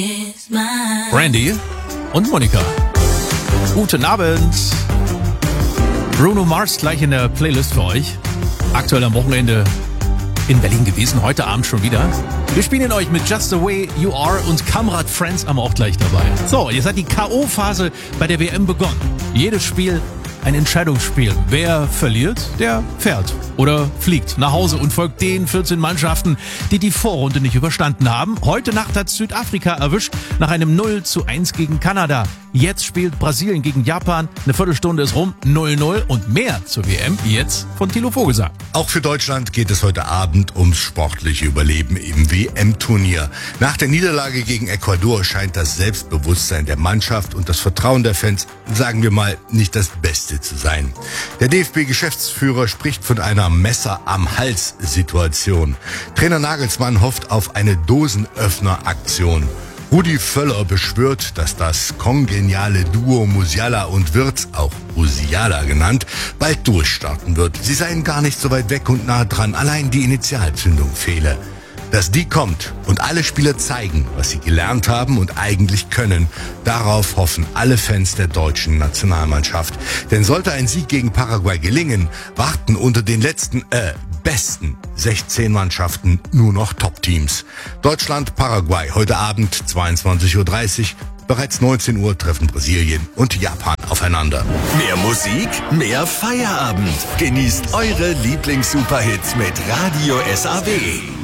Brandy und Monika. Guten Abend. Bruno Mars gleich in der Playlist für euch. Aktuell am Wochenende in Berlin gewesen, heute Abend schon wieder. Wir spielen euch mit Just the Way You Are und Kamrad Friends am auch gleich dabei. So, jetzt hat die K.O.-Phase bei der WM begonnen. Jedes Spiel ein Entscheidungsspiel. Wer verliert, der fährt oder fliegt nach Hause und folgt den 14 Mannschaften, die die Vorrunde nicht überstanden haben. Heute Nacht hat Südafrika erwischt nach einem 0:1 gegen Kanada. Jetzt spielt Brasilien gegen Japan. Eine Viertelstunde ist rum, 0:0 und mehr zur WM jetzt von Thilo Vogelsang. Auch für Deutschland geht es heute Abend ums sportliche Überleben im WM-Turnier. Nach der Niederlage gegen Ecuador scheint das Selbstbewusstsein der Mannschaft und das Vertrauen der Fans, sagen wir mal, nicht das Beste zu sein. Der DFB-Geschäftsführer spricht von einer Messer-am-Hals-Situation. Trainer Nagelsmann hofft auf eine Dosenöffner-Aktion. Rudi Völler beschwört, dass das kongeniale Duo Musiala und Wirtz, auch Musiala genannt, bald durchstarten wird. Sie seien gar nicht so weit weg und nah dran, allein die Initialzündung fehle. Dass die kommt und alle Spieler zeigen, was sie gelernt haben und eigentlich können, darauf hoffen alle Fans der deutschen Nationalmannschaft. Denn sollte ein Sieg gegen Paraguay gelingen, warten unter den besten 16 Mannschaften nur noch Top-Teams. Deutschland, Paraguay, heute Abend 22:30 Uhr. Bereits 19 Uhr treffen Brasilien und Japan aufeinander. Mehr Musik, mehr Feierabend. Genießt eure Lieblings-Superhits mit Radio SAW.